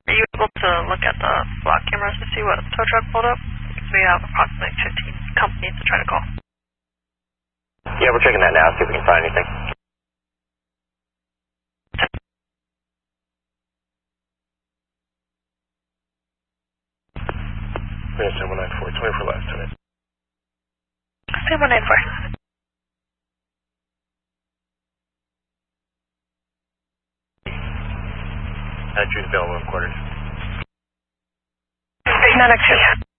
Are you able to look at the block cameras to see what tow truck pulled up? Because we have approximately 15 companies to try to call. Yeah, we're checking that now, see if we can find anything. 794, 24 left, tonight. 7194. Choose available in quarters. Not actually.